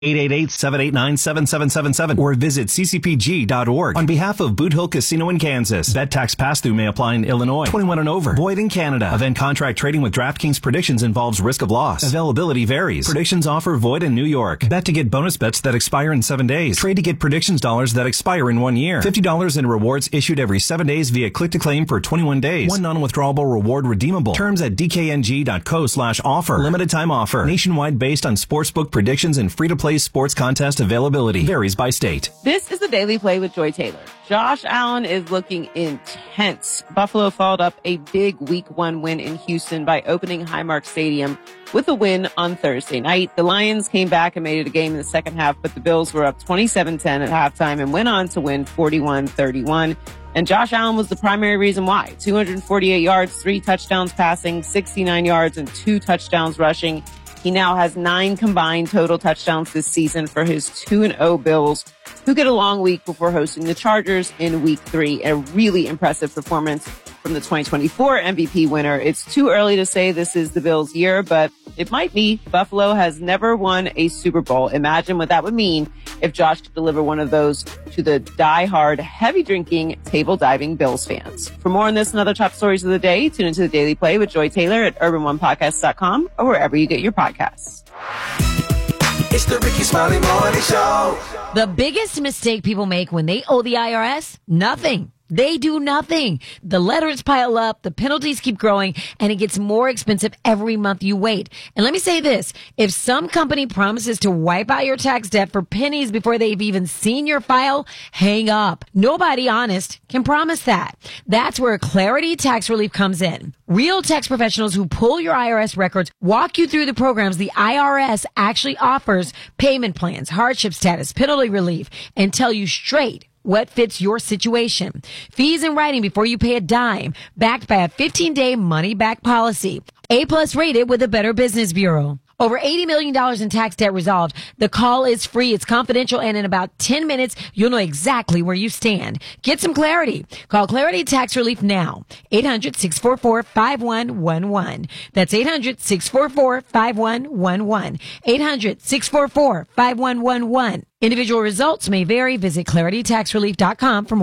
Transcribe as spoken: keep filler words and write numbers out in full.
eight eight eight, seven eight nine, seven seven seven seven or visit c c p g dot org. On behalf of Boot Hill Casino in Kansas, bet tax pass-through may apply in Illinois. twenty-one and over. Void in Canada. Event contract trading with DraftKings Predictions involves risk of loss. Availability varies. Predictions offer void in New York. Bet to get bonus bets that expire in seven days. Trade to get predictions dollars that expire in one year. fifty dollars in rewards issued every seven days via click-to-claim for twenty-one days. One non-withdrawable reward redeemable. Terms at d k n g dot co slash offer. Limited time offer. Nationwide based on sportsbook predictions and free-to-play sports contest availability. Varies by state. This is the Daily Play with Joy Taylor. Josh Allen is looking intense. Buffalo followed up a big week one win in Houston by opening Highmark Stadium with a win on Thursday night. The Lions came back and made it a game in the second half, but the Bills were up twenty-seven ten at halftime and went on to win forty-one thirty-one. And Josh Allen was the primary reason why. two hundred forty-eight yards, three touchdowns passing, sixty-nine yards, and two touchdowns rushing. He now has nine combined total touchdowns this season for his two and oh Bills, who get a long week before hosting the Chargers in week three. A really impressive performance from the twenty twenty-four M V P winner. It's too early to say this is the Bills' year, but it might be. Buffalo has never won a Super Bowl. Imagine what that would mean if Josh could deliver one of those to the die-hard, heavy-drinking, table-diving Bills fans. For more on this and other top stories of the day, tune into the Daily Play with Joy Taylor at urban one podcast dot com or wherever you get your podcasts. It's the Ricky Smiley Morning Show. The biggest mistake people make when they owe the I R S? Nothing. They do nothing. The letters pile up, the penalties keep growing, and it gets more expensive every month you wait. And let me say this, if some company promises to wipe out your tax debt for pennies before they've even seen your file, hang up. Nobody honest can promise that. That's where Clarity Tax Relief comes in. Real tax professionals who pull your I R S records, walk you through the programs the I R S actually offers, payment plans, hardship status, penalty relief, and tell you straight what fits your situation. Fees in writing before you pay a dime, backed by a fifteen-day money-back policy. A-plus rated with the Better Business Bureau. Over eighty million dollars in tax debt resolved. The call is free. It's confidential. And in about ten minutes, you'll know exactly where you stand. Get some clarity. Call Clarity Tax Relief now. eight hundred, six four four, five one one one. That's eight hundred, six four four, five one one one. eight hundred, six four four, five one one one. Individual results may vary. Visit clarity tax relief dot com for more.